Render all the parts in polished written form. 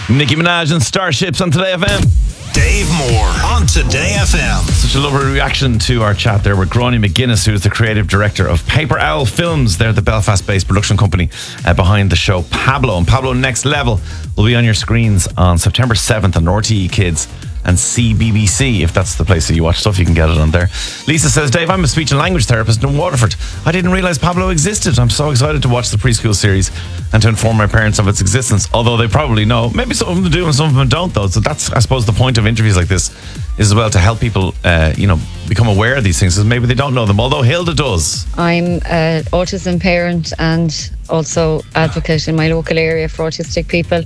Nicki Minaj and Starships on Today FM. Dave Moore on Today FM. Such a lovely reaction to our chat there with Gráinne McGuinness, who is the creative director of Paper Owl Films. They're the Belfast-based production company behind the show Pablo. And Pablo Next Level will be on your screens on September 7th on RTE Kids and CBBC, if that's the place that you watch stuff. You can get it on there. Lisa says, Dave, I'm a speech and language therapist in Waterford. I didn't realise Pablo existed. I'm so excited to watch the preschool series and to inform my parents of its existence, although they probably know. Maybe some of them do and some of them don't, though. So that's, I suppose, the point of interviews like this is as well to help people, become aware of these things, because maybe they don't know them, although Hilda does. I'm an autism parent and also advocate in my local area for autistic people.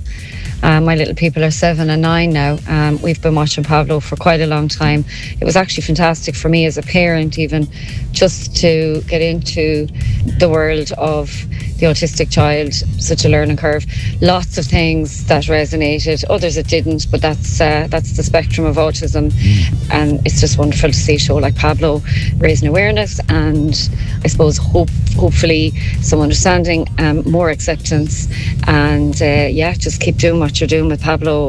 My little people are 7 and 9 now. We've been watching Pablo for quite a long time. It was actually fantastic for me as a parent, even just to get into the world of the autistic child, such a learning curve. Lots of things that resonated, others it didn't, but that's the spectrum of autism. And it's just wonderful to see a show like Pablo raising awareness and I suppose hopefully some understanding, more acceptance, and just keep doing what you're doing with Pablo.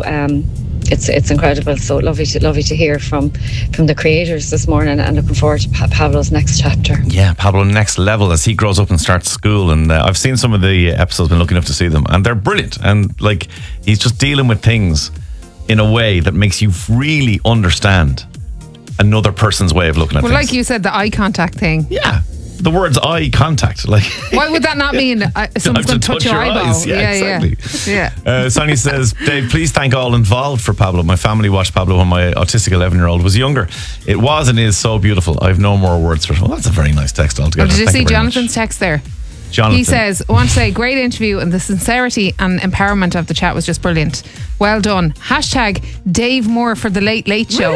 It's incredible. So lovely to hear from the creators this morning, and looking forward to Pablo's next chapter. Yeah, Pablo Next Level as he grows up and starts school. And I've seen some of the episodes, been lucky enough to see them, and they're brilliant. And he's just dealing with things in a way that makes you really understand another person's way of looking at things. Well, like you said, the eye contact thing. Yeah. The words eye contact, why would that not mean someone's going to touch your eyeball? Eyes. Yeah, exactly. Yeah. Sonny says, Dave, please thank all involved for Pablo. My family watched Pablo when my autistic 11-year-old was younger. It was and is so beautiful. I have no more words for it. Well, that's a very nice text altogether. Did you see Jonathan's text there? Jonathan. He says, I want to say, great interview, and the sincerity and empowerment of the chat was just brilliant. Well done. Hashtag Dave Moore for the Late Late Show.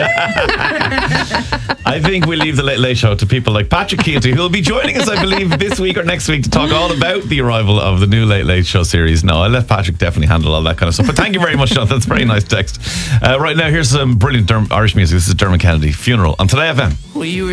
I think we leave the Late Late Show to people like Patrick Keelty, who will be joining us, I believe, this week or next week to talk all about the arrival of the new Late Late Show series. No, I'll let Patrick definitely handle all that kind of stuff. But thank you very much, Jonathan. That's a very nice text. Right now, here's some brilliant Irish music. This is Dermot Kennedy, Funeral on Today FM.